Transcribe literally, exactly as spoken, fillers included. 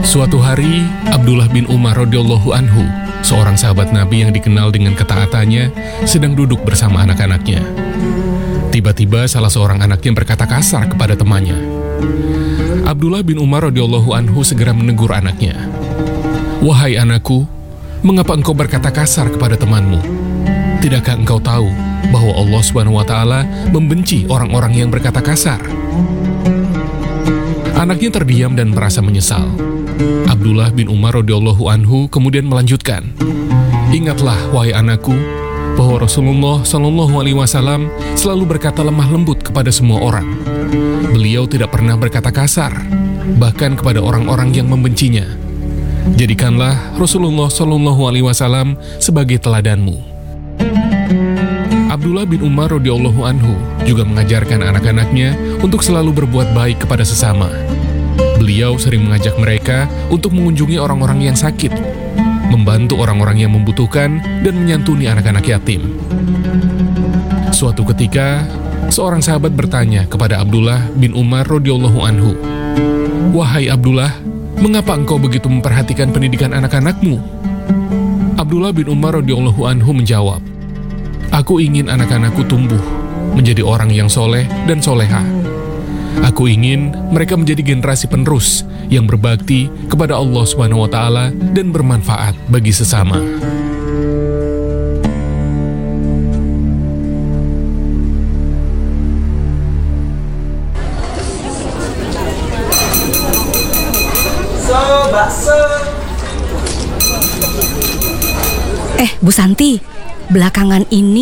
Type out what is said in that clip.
Suatu hari, Abdullah bin Umar radhiyallahu anhu, seorang sahabat Nabi yang dikenal dengan ketaatannya, sedang duduk bersama anak-anaknya. Tiba-tiba salah seorang anaknya berkata kasar kepada temannya. Abdullah bin Umar radhiyallahu anhu segera menegur anaknya. "Wahai anakku, mengapa engkau berkata kasar kepada temanmu? Tidakkah engkau tahu bahwa Allah subhanahu wa taala membenci orang-orang yang berkata kasar?" Anaknya terdiam dan merasa menyesal. Abdullah bin Umar radhiyallahu anhu kemudian melanjutkan, "Ingatlah wahai anakku, bahwa Rasulullah shallallahu alaihi wasallam selalu berkata lemah lembut kepada semua orang. Beliau tidak pernah berkata kasar, bahkan kepada orang-orang yang membencinya. Jadikanlah Rasulullah shallallahu alaihi wasallam sebagai teladanmu." Abdullah bin Umar radhiyallahu anhu juga mengajarkan anak-anaknya untuk selalu berbuat baik kepada sesama. Beliau sering mengajak mereka untuk mengunjungi orang-orang yang sakit, membantu orang-orang yang membutuhkan, dan menyantuni anak-anak yatim. Suatu ketika, seorang sahabat bertanya kepada Abdullah bin Umar radhiyallahu anhu, "Wahai Abdullah, mengapa engkau begitu memperhatikan pendidikan anak-anakmu?" Abdullah bin Umar radhiyallahu anhu menjawab, "Aku ingin anak-anakku tumbuh menjadi orang yang soleh dan soleha. Aku ingin mereka menjadi generasi penerus yang berbakti kepada Allah subhanahu wa taala dan bermanfaat bagi sesama." So, bakso. Eh, Bu Santi, belakangan ini